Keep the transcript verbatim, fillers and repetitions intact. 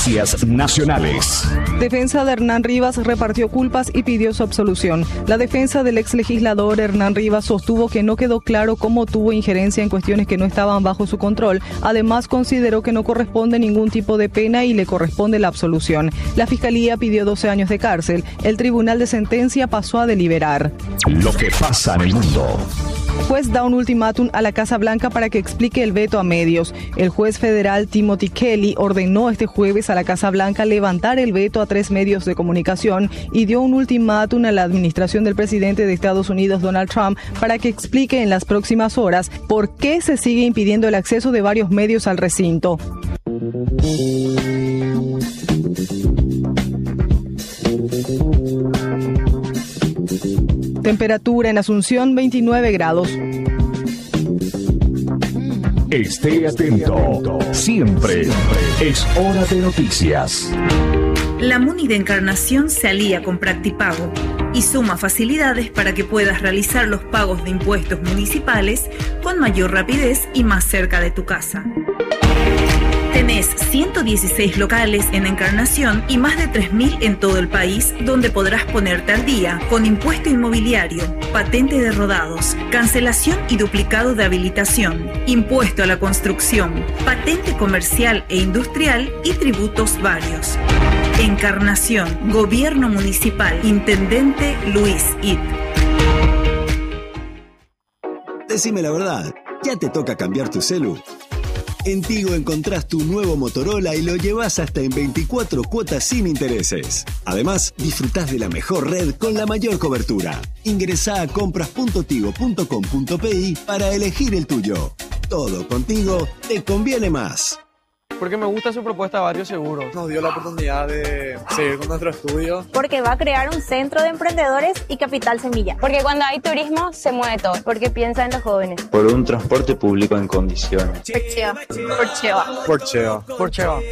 Noticias Nacionales. Defensa de Hernán Rivas repartió culpas y pidió su absolución. La defensa del ex legislador Hernán Rivas sostuvo que no quedó claro cómo tuvo injerencia en cuestiones que no estaban bajo su control. Además, consideró que no corresponde ningún tipo de pena y le corresponde la absolución. La Fiscalía pidió doce años de cárcel. El Tribunal de Sentencia pasó a deliberar. Lo que pasa en el mundo. Juez da un ultimátum a la Casa Blanca para que explique el veto a medios. El juez federal Timothy Kelly ordenó este jueves a la Casa Blanca levantar el veto a tres medios de comunicación y dio un ultimátum a la administración del presidente de Estados Unidos, Donald Trump, para que explique en las próximas horas por qué se sigue impidiendo el acceso de varios medios al recinto. Temperatura en Asunción, veintinueve grados. Esté atento. Siempre es hora de noticias. La MUNI de Encarnación se alía con Practipago y suma facilidades para que puedas realizar los pagos de impuestos municipales con mayor rapidez y más cerca de tu casa. Tenés ciento dieciséis locales en Encarnación y más de tres mil en todo el país, donde podrás ponerte al día con impuesto inmobiliario, patente de rodados, cancelación y duplicado de habilitación, impuesto a la construcción, patente comercial e industrial y tributos varios. Encarnación, Gobierno Municipal, Intendente Luis It. Decime la verdad, ¿ya te toca cambiar tu celu? En Tigo encontrás tu nuevo Motorola y lo llevas hasta en veinticuatro cuotas sin intereses. Además, disfrutás de la mejor red con la mayor cobertura. Ingresá a compras punto tigo punto com punto pi para elegir el tuyo. Todo contigo te conviene más. Porque me gusta su propuesta de Barrio Seguro. Nos dio la oportunidad de seguir con nuestro estudio. Porque va a crear un centro de emprendedores y capital semilla. Porque cuando hay turismo se mueve todo. Porque piensa en los jóvenes. Por un transporte público en condiciones. Por Cheva. Por Cheva. Por Cheva. Por Cheva.